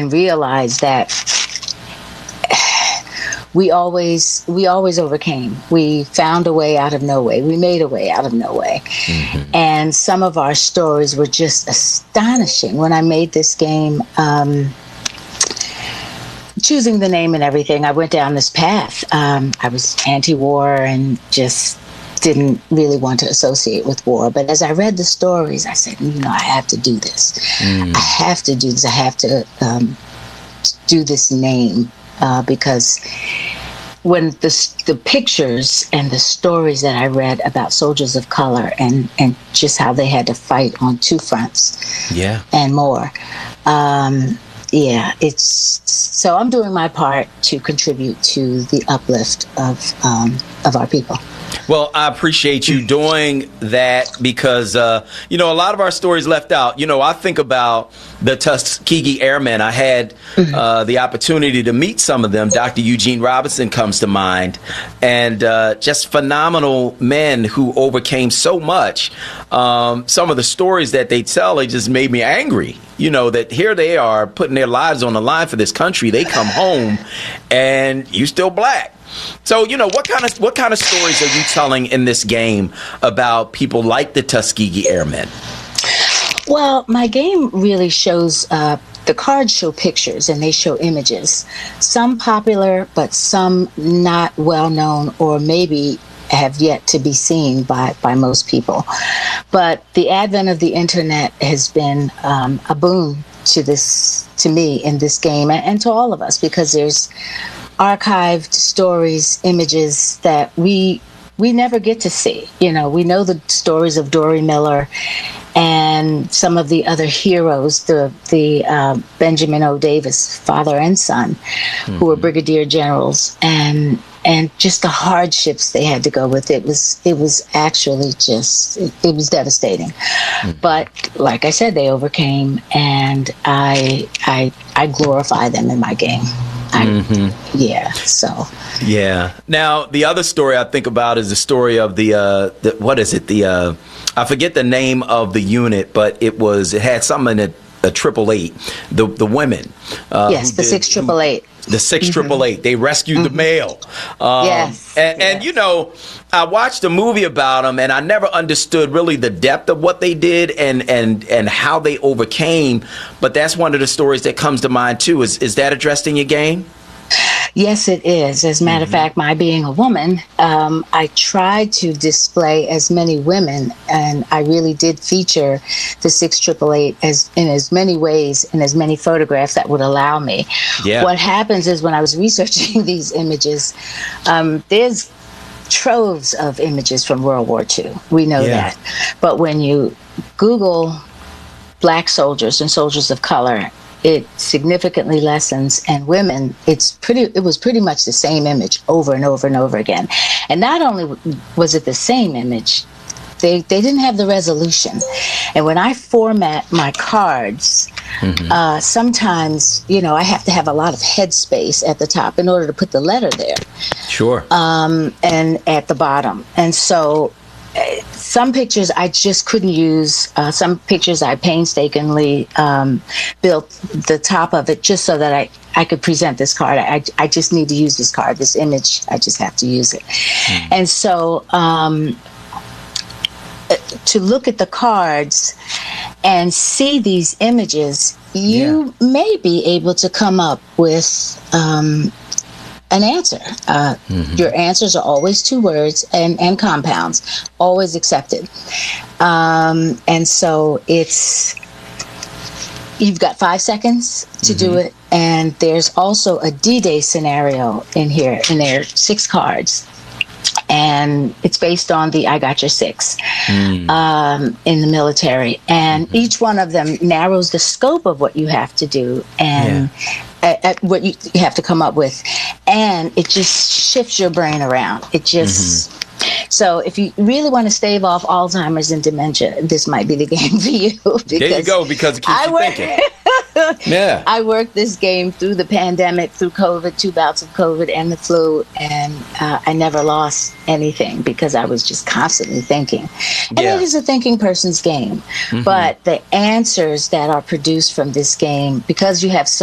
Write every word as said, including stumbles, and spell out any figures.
and realized that we always we always overcame. We found a way out of no way. We made a way out of no way. Mm-hmm. And some of our stories were just astonishing. When I made this game, um, choosing the name and everything, I went down this path. Um, I was anti-war and just didn't really want to associate with war. But as I read the stories, I said, you know, I have to do this. Mm. I have to do this. I have to um, do this name uh, because when the, the pictures and the stories that I read about soldiers of color and, and just how they had to fight on two fronts yeah. and more, um, yeah, it's so I'm doing my part to contribute to the uplift of um, of our people. Well, I appreciate you doing that because, uh, you know, a lot of our stories left out. You know, I think about the Tuskegee Airmen. I had uh, the opportunity to meet some of them. Doctor Eugene Robinson comes to mind, and uh, just phenomenal men who overcame so much. Um, some of the stories that they tell, they just made me angry. You know, that here they are putting their lives on the line for this country. They come home and you still black. So, you know, what kind of what kind of stories are you telling in this game about people like the Tuskegee Airmen? Well, my game really shows, uh, the cards show pictures and they show images. Some popular, but some not well known or maybe have yet to be seen by, by most people. But the advent of the internet has been um, a boon to this, to me in this game and, and to all of us, because there's archived stories, images that we we never get to see. You know, we know the stories of Dory Miller and some of the other heroes, the the uh, Benjamin O. Davis, father and son, mm-hmm. who were brigadier generals, and and just the hardships they had to go with. It was it was actually just it, it was devastating. Mm-hmm. But like I said, they overcame, and I I I glorify them in my game. I, mm-hmm. Yeah, so. Yeah. Now, the other story I think about is the story of the, uh, the what is it? The, uh, I forget the name of the unit, but it was, it had something in it, a triple eight, the, the women. Uh, yes, the did, six triple eight. The six triple eight. They rescued mm-hmm. the male. Um, yes. And, yes. and, you know, I watched a movie about them, and I never understood really the depth of what they did and, and, and how they overcame. But that's one of the stories that comes to mind, too. Is, is that addressed in your game? Yes, it is. As a matter mm-hmm. of fact, my being a woman, um, I tried to display as many women, and I really did feature the six triple eight as in as many ways, in as many photographs that would allow me. Yeah. What happens is when I was researching these images, um, there's troves of images from World War Two. We know yeah. that. But when you Google black soldiers and soldiers of color, it significantly lessens, and women, it's pretty, it was pretty much the same image over and over and over again. And not only was it the same image, they, they didn't have the resolution. And when I format my cards, mm-hmm. uh, sometimes, you know, I have to have a lot of headspace at the top in order to put the letter there. Sure. Um, and at the bottom. And so some pictures I just couldn't use. Uh, some pictures I painstakingly um, built the top of it just so that I, I could present this card. I, I just need to use this card, this image. I just have to use it. Mm. And so um, to look at the cards and see these images, you yeah. may be able to come up with um, an answer. Uh, mm-hmm. Your answers are always two words and, and compounds, always accepted. Um, and so it's, you've got five seconds to mm-hmm. do it. And there's also a D-Day scenario in here, and there are six cards. And it's based on the I Got Your Six mm. um, in the military. And mm-hmm. each one of them narrows the scope of what you have to do and yeah. at, at what you, you have to come up with. And it just shifts your brain around. It just... Mm-hmm. So if you really want to stave off Alzheimer's and dementia, this might be the game for you. There you go, because it keeps I you work, thinking. Yeah. I worked this game through the pandemic, through COVID, two bouts of COVID and the flu, and uh, I never lost anything because I was just constantly thinking. And yeah. it is a thinking person's game. Mm-hmm. But the answers that are produced from this game, because you have so